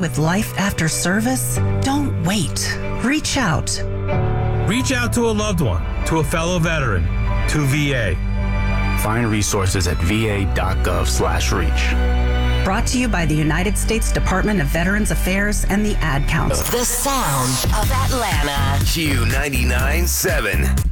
With life after service? Don't wait. Reach out. Reach out to a loved one, to a fellow veteran, to VA. Find resources at va.gov/reach. Brought to you by the United States Department of Veterans Affairs and the Ad Council. The sound of Atlanta. Q99.7.